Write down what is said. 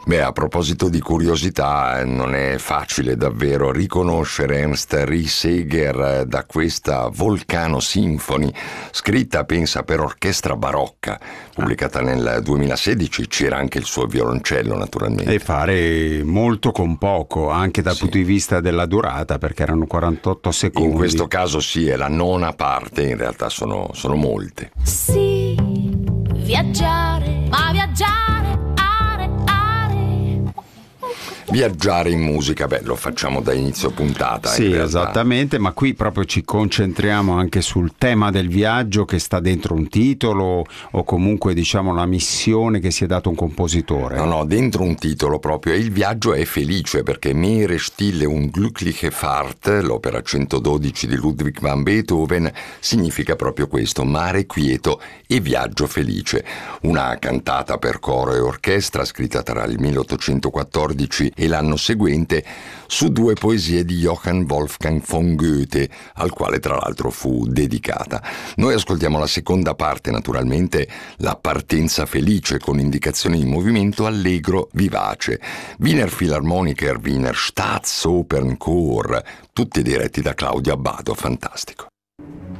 Beh, a proposito di curiosità, non è facile davvero riconoscere Ernst Rieseger da questa Volcano Symphony, scritta, pensa, per orchestra barocca, pubblicata nel 2016, c'era anche il suo violoncello naturalmente. E fare molto con poco, anche dal Sì. punto di vista della durata, perché erano 48 secondi. In questo caso sì, è la nona parte, in realtà sono molte. Sì, viaggiare, ma viaggiare, Viaggiare in musica, beh, lo facciamo da inizio puntata. Sì, in realtà. esattamente, ma qui proprio ci concentriamo anche sul tema del viaggio che sta dentro un titolo o comunque diciamo la missione che si è dato un compositore. No, dentro un titolo proprio, e il viaggio è felice perché Meere, Stille und glückliche Fahrt, l'opera 112 di Ludwig van Beethoven, significa proprio questo, mare quieto e viaggio felice. Una cantata per coro e orchestra scritta tra il 1814 e l'anno seguente su due poesie di Johann Wolfgang von Goethe, al quale tra l'altro fu dedicata. Noi ascoltiamo la seconda parte, naturalmente, la partenza felice con indicazioni di movimento allegro, vivace. Wiener Philharmoniker, Wiener Staatsopernchor, tutti diretti da Claudio Abbado, fantastico.